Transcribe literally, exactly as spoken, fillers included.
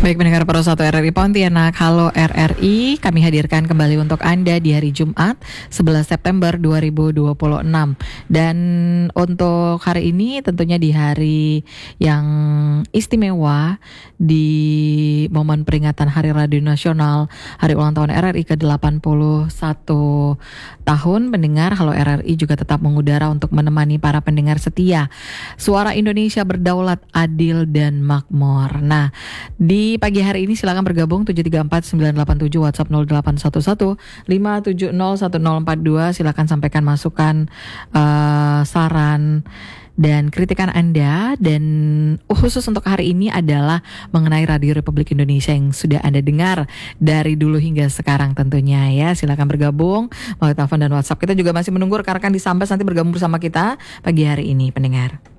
Baik pendengar Pro satu R R I Pontianak, halo R R I, kami hadirkan kembali untuk Anda di hari Jumat sebelas September dua ribu dua puluh enam. Dan untuk hari ini tentunya di hari yang istimewa, di momen peringatan Hari Radio Nasional, Hari Ulang Tahun R R I ke delapan puluh satu tahun. Pendengar, halo R R I juga tetap mengudara untuk menemani para pendengar setia. Suara Indonesia berdaulat, adil dan makmur. Nah, di pagi hari ini silakan bergabung tujuh tiga empat sembilan delapan tujuh, WhatsApp nol delapan satu satu lima tujuh nol satu nol empat dua. Silakan sampaikan masukan, uh, saran dan kritikan Anda. Dan khusus untuk hari ini adalah mengenai Radio Republik Indonesia yang sudah Anda dengar dari dulu hingga sekarang tentunya ya. Silakan bergabung melalui telepon dan WhatsApp. Kita juga masih menunggu rekan-rekan di Sambas nanti bergabung bersama kita pagi hari ini, pendengar.